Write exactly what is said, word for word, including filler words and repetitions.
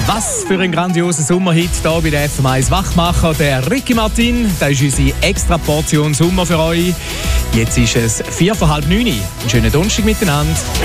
Was für ein grandioser Sommerhit hier bei der F M eins Wachmacher. Der Ricky Martin, das ist unsere extra Portion Sommer für euch. Jetzt ist es vier vor halb neun. Einen schönen Donnerstag miteinander.